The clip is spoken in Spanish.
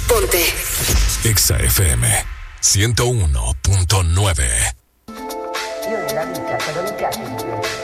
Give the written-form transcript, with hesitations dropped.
Ponte. Exa FM 101.9. Io nella vita, quando mi piace di più.